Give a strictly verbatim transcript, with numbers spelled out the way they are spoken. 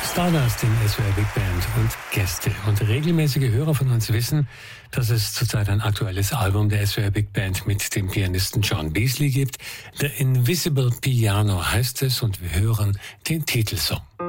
Stardust in S W R Big Band und Gäste. Und regelmäßige Hörer von uns wissen, dass es zurzeit ein aktuelles Album der S W R Big Band mit dem Pianisten John Beasley gibt. The Invisible Piano heißt es und wir hören den Titelsong.